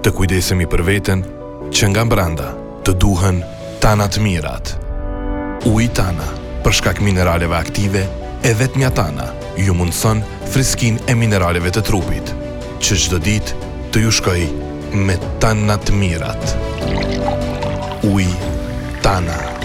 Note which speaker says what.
Speaker 1: të kujdesemi për veten, që nga brenda të duhen Tana të mirat. Uji Tana, për shkak mineraleve aktive, e vetmja Tana ju mundson freskin e mineraleve të trupit, që çdo ditë të ju shkoj me Tana të mirat. Uji Tana.